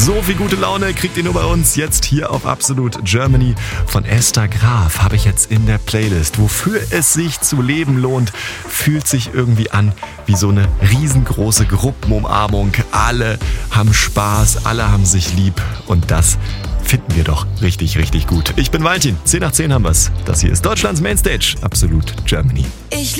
So viel gute Laune kriegt ihr nur bei uns jetzt hier auf Absolut Germany. Von Esther Graf habe ich jetzt in der Playlist. Wofür es sich zu leben lohnt, fühlt sich irgendwie an wie so eine riesengroße Gruppenumarmung. Alle haben Spaß, alle haben sich lieb und das finden wir doch richtig, richtig gut. Ich bin Valentin, 10 nach 10 haben wir's. Das hier ist Deutschlands Mainstage, Absolut Germany.